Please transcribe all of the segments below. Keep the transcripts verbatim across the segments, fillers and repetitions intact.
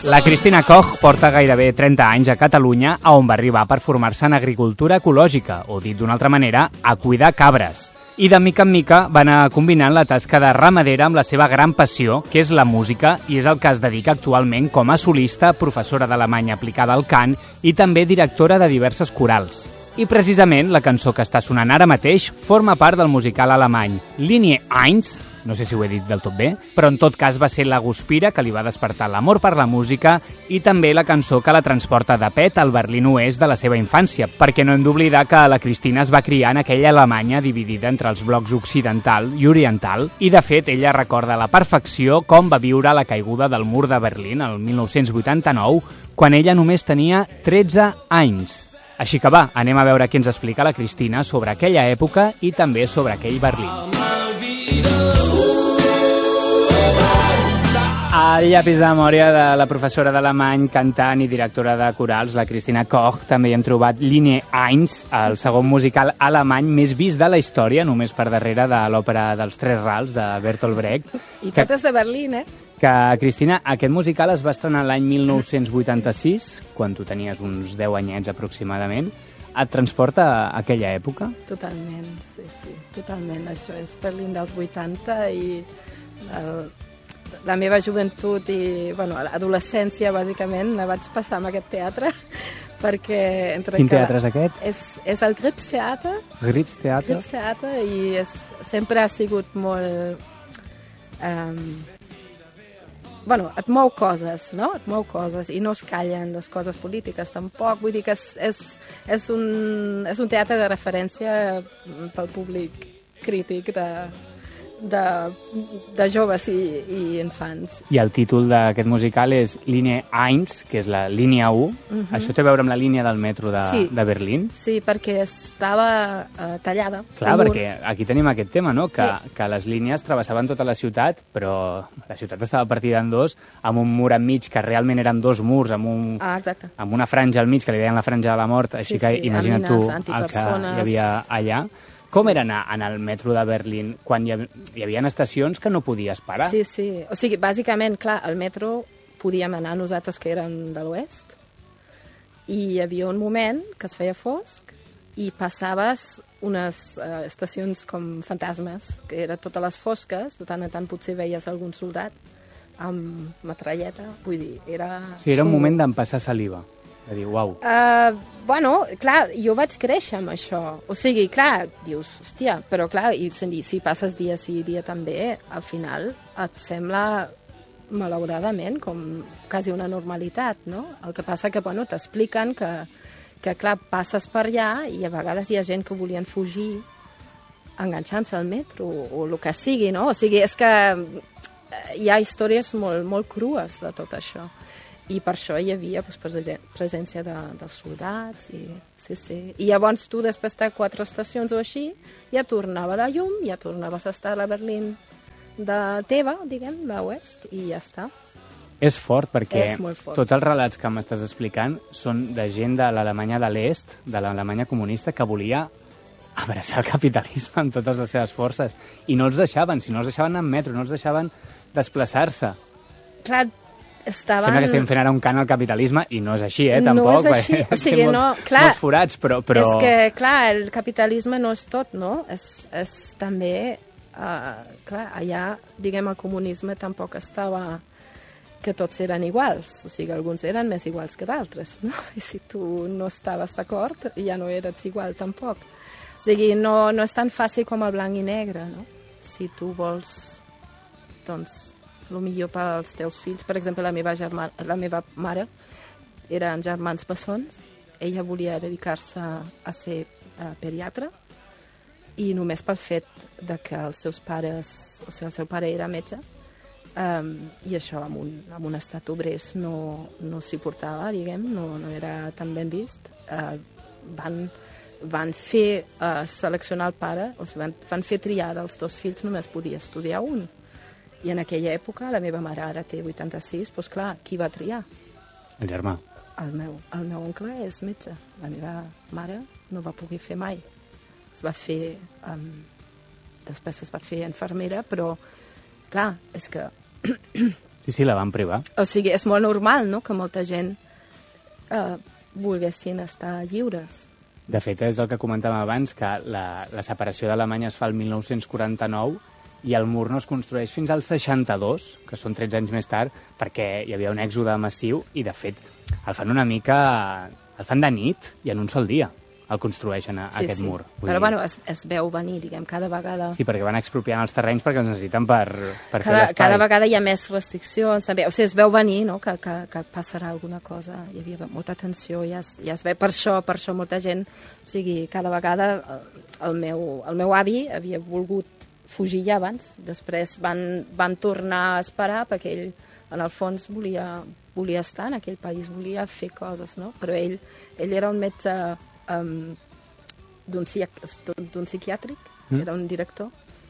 La Cristina Koch porta gairebé trenta anys a Catalunya, a on va arribar per formar-se en agricultura ecològica, o dit d'una altra manera, a cuidar cabres. I de mica en mica va anar combinant la tasca de ramadera amb la seva gran passió, que és la música, i és el que es dedica actualment com a solista, professora d'alemany aplicada al cant i també directora de diverses corals. I precisament la cançó que està sonant ara mateix forma part del musical alemany Linie eins, no sé si ho he dit del tot bé, però en tot cas va ser la guspira que li va despertar l'amor per la música i també la cançó que la transporta de pet al Berlín oest de la seva infància, perquè no hem d'oblidar que la Cristina es va criar en aquella Alemanya dividida entre els blocs occidental i oriental, i de fet ella recorda a la perfecció com va viure la caiguda del mur de Berlín el mil nou-cents vuitanta-nou, quan ella només tenia tretze anys. Així que va, anem a veure què ens explica la Cristina sobre aquella època i també sobre aquell Berlín. El llapis de memòria de la professora d'alemany, cantant i directora de corals, la Cristina Koch. També hi hem trobat Linie eins, el segon musical alemany més vist de la història, només per darrere de l'òpera dels Tres Rals, de Bertolt Brecht. I tot és de Berlín, eh? Que, Cristina, aquest musical es va estrenar l'any mil nou-cents vuitanta-sis, quan tu tenies uns deu anyets aproximadament. Et transporta a aquella època? Totalment, sí, sí, totalment. Això és Berlín dels vuitanta i el, la meva joventut i, bueno, l'adolescència, bàsicament, la vaig passar amb aquest teatre, perquè... Entre Quin teatre és aquest? És, és el Grips Theater. Grips Theater? Grips Theater, i és, sempre ha sigut molt... Um, bueno, et mou coses, no? Et mou coses i no es callen les coses polítiques tampoc. Vull dir que és, és, és, un, és un teatre de referència pel públic crític de, de, de joves i, i infants. I el títol d'aquest musical és Linie eins, que és la línia u. Uh-huh. Això té a veure amb la línia del metro de, sí. de Berlín? Sí, perquè estava uh, tallada. Clar, perquè aquí tenim aquest tema, no? Que, sí. que les línies travessaven tota la ciutat, però la ciutat estava partida en dos, amb un mur enmig, que realment eren dos murs, amb, un, ah, exacte. amb una franja al mig, que li deien la franja de la mort, així sí, que sí, imagina't tu el que hi havia allà. Com era anar en el metro de Berlín quan hi, hi havia estacions que no podies parar? Sí, sí. O sigui, bàsicament, clar, al metro podíem anar nosaltres que érem de l'oest i hi havia un moment que es feia fosc i passaves unes uh, estacions com fantasmes, que eren totes les fosques, de tant en tant potser veies algun soldat amb metralleta, vull dir, era... Sí, era un moment d'empassar saliva. De dir, uau. Uh, bueno, clar, jo vaig créixer amb això. O sigui, clar, dius, hòstia, però clar, i si passes dia sí, dia també, al final et sembla, malauradament, com quasi una normalitat, no? El que passa que, bueno, t'expliquen que, que, clar, passes per allà i a vegades hi ha gent que volien fugir enganxant-se al metro o el que sigui, no? O sigui, és que hi ha històries molt, molt crues de tot això. I per això hi havia doncs, presència de, dels soldats. I, sí, sí. I llavors tu, després de quatre estacions o així, ja tornava la llum, ja tornaves a estar a la Berlín de teva, diguem, de l'oest, i ja està. És fort, perquè és molt fort. Tots els relats que m'estàs explicant són de gent de l'Alemanya de l'est, de l'Alemanya comunista, que volia abraçar el capitalisme amb totes les seves forces. I no els deixaven, si no els deixaven en metro, no els deixaven desplaçar-se. Clar, estaven... Sembla que estem fent ara un cant al capitalisme i no és així, eh, tampoc. No és així, o sigui, molts, no, clar... Molts forats, però, però... És que, clar, el capitalisme no és tot, no? És, és també... Uh, clar, allà, diguem, el comunisme tampoc estava que tots eren iguals, o sigui, alguns eren més iguals que d'altres, no? I si tu no estaves d'acord, ja no eres igual tampoc. O sigui, no, no és tan fàcil com el blanc i negre, no? Si tu vols, doncs, el millor pels teus fills. Per exemple, la meva, germà, la meva mare eren germans bessons. Ella volia dedicar-se a ser uh, pediatra i només pel fet de que els seus pares, o sigui, el seu pare era metge, um, i això amb un, amb un estat obrers no, no s'hi portava, diguem, no, no era tan ben vist. Uh, van, van fer uh, seleccionar el pare, o sigui, van, van fer triar dels dos fills, només podia estudiar un. I en aquella època, la meva mare ara té vuitanta-sis, doncs clar, qui va triar? El germà. El meu, el meu oncle és metge. La meva mare no va poder fer mai. Es va fer... Um, després es va fer infermera, però, clar, és que Sí, sí, la van privar. O sigui, és molt normal, no?, que molta gent eh, volguessin estar lliures. De fet, és el que comentàvem abans, que la, la separació d'Alemanya es fa el mil nou-cents quaranta-nou i el mur no es construeix fins al seixanta-dos, que són tretze anys més tard, perquè hi havia un èxode massiu i, de fet, el fan una mica... el fan de nit i en un sol dia el construeixen, a, sí, aquest sí. mur. Vull Però, dir... bueno, es, es veu venir, diguem, cada vegada... Sí, perquè van expropiant els terrenys perquè els necessiten per, per cada, fer l'espai. Cada vegada hi ha més restriccions, també. O sigui, es veu venir, no?, que, que, que passarà alguna cosa. Hi havia molta tensió, ja es, ja es ve. Per això, per això molta gent... O sigui, cada vegada el meu, el meu avi havia volgut fugir ja abans, després van, van tornar a esperar perquè ell, en el fons, volia, volia estar en aquell país, volia fer coses, no? Però ell, ell era un metge... Um, d'un psiquiàtric, mm. era un director,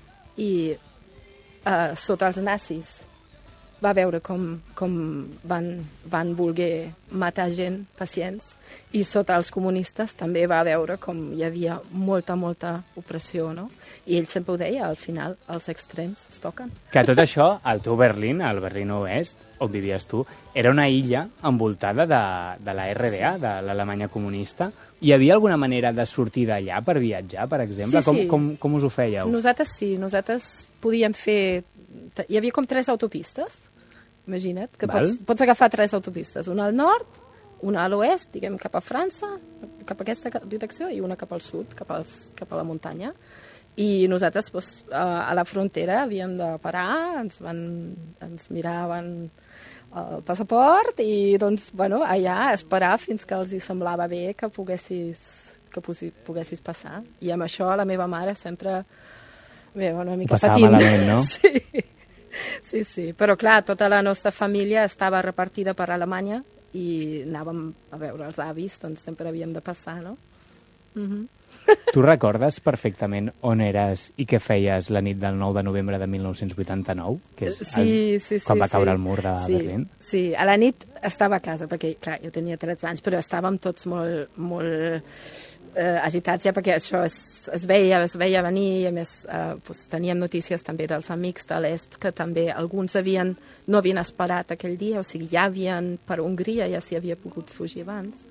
i uh, sota els nazis va veure com, com van, van voler matar gent, pacients, i sota els comunistes també va veure com hi havia molta, molta opressió, no? I ell sempre ho deia, al final els extrems es toquen. Que tot això, al teu Berlín, al Berlín Oest, on vivies tu, era una illa envoltada de, de la R D A, de l'Alemanya comunista. Hi havia alguna manera de sortir d'allà per viatjar, per exemple? Sí, sí. Com, com, com us ho fèieu? Nosaltres sí, nosaltres podíem fer... Hi havia com tres autopistes, imagina't, que pots, pots agafar tres autopistes, una al nord, una a l'oest, diguem, cap a França, cap a aquesta direcció, i una cap al sud, cap, als, cap a la muntanya. I nosaltres, doncs, a la frontera havíem de parar, ens, van, ens miraven el passaport i, doncs, bueno, allà esperar fins que els hi semblava bé que poguessis, que poguessis passar. I amb això la meva mare sempre... Bé, una mica passava patint. Malament, no? Sí. Sí, sí, però clar, tota la nostra família estava repartida per Alemanya i anàvem a veure els avis, doncs sempre havíem de passar, no? Mhm. Tu recordes perfectament on eres i què feies la nit del nou de novembre de mil nou-cents vuitanta-nou? Que és sí, el, sí, sí, quan va sí. caure el mur de sí, Berlín? Sí, a la nit estava a casa, perquè, clar, jo tenia tretze anys, però estàvem tots molt, molt eh, agitats ja, perquè això es, es veia, es veia venir, i a més eh, doncs, teníem notícies també dels amics de l'est, que també alguns havien, no havien esperat aquell dia, o sigui, ja havien per Hongria, ja s'hi havia pogut fugir abans,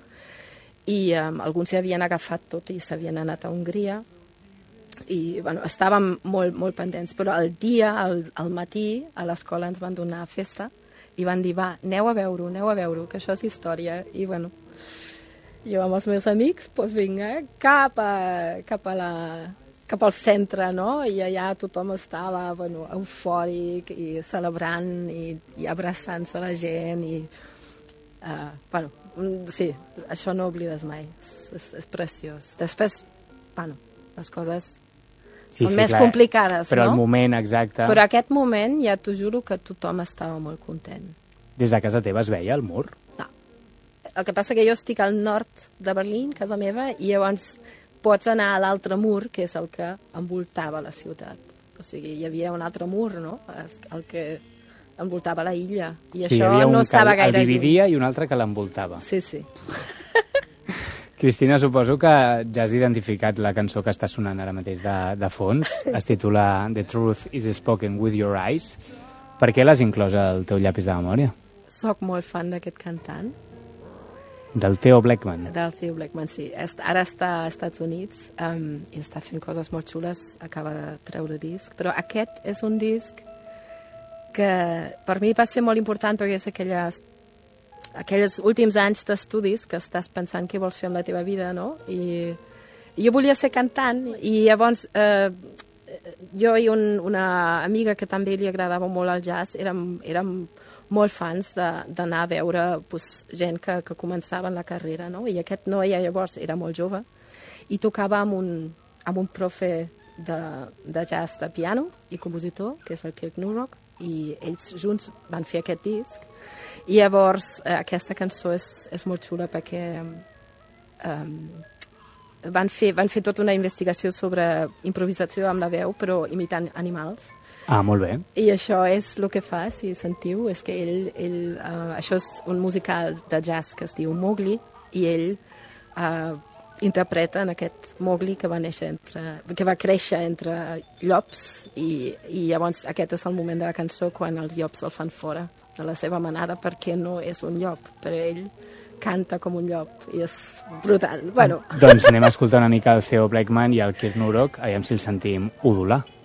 i um, alguns s'hi havien agafat tot i s'havien anat a Hongria, i bueno, estàvem molt, molt pendents, però el dia, al, al matí, a l'escola ens van donar festa i van dir, va, aneu a veure-ho, aneu a veure-ho, que això és història. I bueno, jo amb els meus amics, doncs vinga, cap, a, cap, a la, cap al centre, no? I allà tothom estava, bueno, eufòric i celebrant i, i abraçant-se la gent i, uh, bueno, sí, això no oblides mai, és, és, és preciós. Després, bueno, les coses sí, són sí, més clar, complicades, però no? el moment exacte... Però aquest moment, ja t'ho juro que tothom estava molt content. Des de casa teva es veia el mur? No. El que passa que jo estic al nord de Berlín, casa meva, i llavors pots anar a l'altre mur, que és el que envoltava la ciutat. O sigui, hi havia un altre mur, no?, el que envoltava la illa, i sí, això no estava gaire lluny. El dividia lluny. I un altre que l'envoltava. Sí, sí. Cristina, suposo que ja has identificat la cançó que està sonant ara mateix de, de fons. Es titula The Truth is Spoken with Your Eyes. Per què l'has inclòs al teu llapis de memòria? Soc molt fan d'aquest cantant. Del Theo Blackman? Del Theo Blackman, sí. Ara està als Estats Units um, i està fent coses molt xules, acaba de treure disc, però aquest és un disc que per mi va ser molt important perquè és aquelles, aquells últims anys d'estudis que estàs pensant què vols fer amb la teva vida, no? I, i jo volia ser cantant i llavors eh, jo i un, una amiga que també li agradava molt el jazz érem, érem molt fans d'anar a veure pues, gent que, que començava en la carrera, no? I aquest noi llavors era molt jove i tocava amb un, amb un profe de, de jazz de piano i compositor, que és el Kirk Newrock, i ells junts van fer aquest disc. I llavors eh, aquesta cançó és, és molt xula perquè um, van, fer, van fer tota una investigació sobre improvisació amb la veu, però imitant animals. Ah, molt bé. I això és el que fa, si sentiu, és que ell, ell uh, això és un musical de jazz que es diu Mowgli, i ell uh, interpreta en aquest Mowgli que va néixer entre, que va créixer entre llops i, i llavors aquest és el moment de la cançó quan els llops el fan fora a la seva manera, perquè no és un llop, però ell canta com un llop i és brutal. Bueno. Doncs anem a escoltar una mica el Theo Blackman i el Kirk Nurok, aviam si el sentim udolar.